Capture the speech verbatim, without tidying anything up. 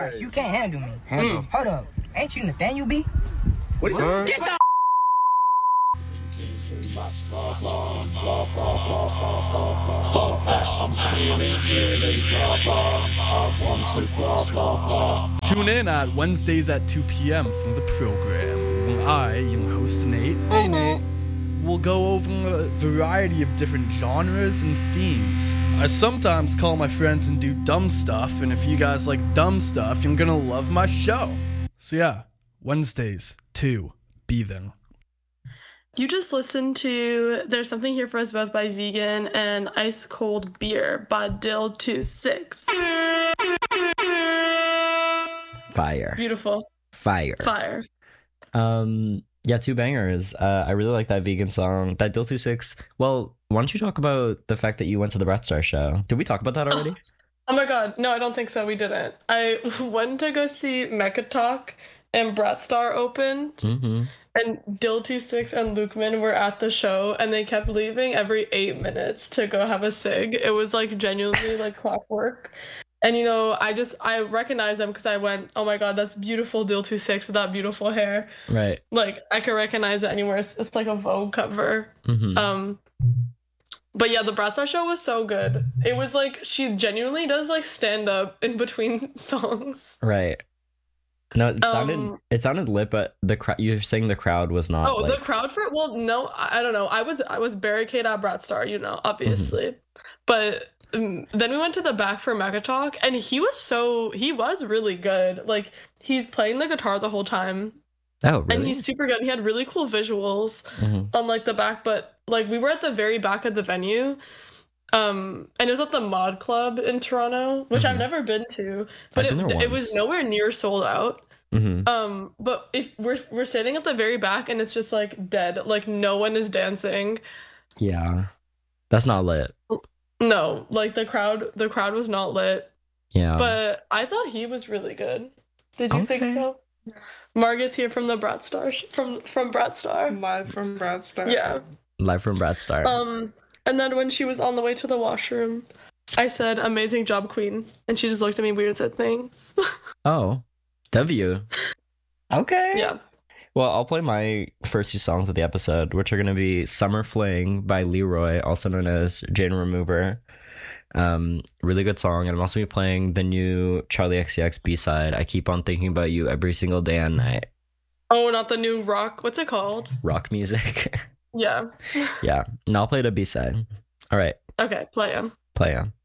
bars. You can't handle me. Handle. Mm. Hold up. Ain't you Nathaniel B? What is that? Get the Tune in at Wednesdays at two p.m. from the program, when I, young host Nate, Hey, Nate. will go over a variety of different genres and themes. I sometimes call my friends and do dumb stuff, and if you guys like dumb stuff, you're gonna love my show. So yeah, Wednesdays, two, be there. You just listened to There's Something Here for Us Both by Vegan and Ice Cold Beer by Dill twenty-six. Fire. Beautiful. Fire. Fire. Um, yeah, two bangers. Uh, I really like that Vegan song. That Dill twenty-six. Well, why don't you talk about the fact that you went to the Brat Star show? Did we talk about that already? Oh my god, no, I don't think so. We didn't. I went to go see Mecha Talk and Brat Star opened. Mm-hmm. And Dill twenty-six and Lukeman were at the show, and they kept leaving every eight minutes to go have a cig. It was like genuinely like clockwork. And you know, I just I recognized them because I went, oh my god, that's beautiful Dill twenty-six with that beautiful hair. Right. Like I could recognize it anywhere. It's, it's like a Vogue cover. Mm-hmm. Um, but yeah, the Brat Star show was so good. It was like she genuinely does like stand up in between songs. Right. No, it sounded Um, it sounded lit, but the crowd you're saying the crowd was not. Oh, like... the crowd for well, no, I I don't know. I was I was barricade at Brat Star, you know, obviously, Mm-hmm. but um, then we went to the back for Mecha Talk, and he was so he was really good. Like he's playing the guitar the whole time, Oh, really? and he's super good. He had really cool visuals Mm-hmm. on like the back, but like we were at the very back of the venue. Um, and it was at the Mod Club in Toronto, which Mhm. I've never been to, but I've it, been there it was once. nowhere near sold out. Mm-hmm. Um, but if we're we're sitting at the very back and it's just like dead, like no one is dancing. Yeah, that's not lit. No, like the crowd the crowd was not lit. Yeah. But I thought he was really good. Did you think Okay. so? Margus here from the Brat Star sh- from from Brat Star. Live from Brat Star. Yeah. Live from Brat Star. Um, and then when she was on the way to the washroom, I said, "Amazing job, Queen," and she just looked at me weird and said, "Thanks." Oh, W. Okay. Yeah. Well, I'll play my first two songs of the episode, which are going to be Summer Fling by Leroy, also known as Jane Remover. Um, really good song. And I'm also going to be playing the new Charlie X C X B-side, I Keep On Thinking About You Every Single Day and Night. Oh, not the new rock. What's it called? Rock music. Yeah. Yeah. And I'll play the B-side. All right. Okay, play him. Play on.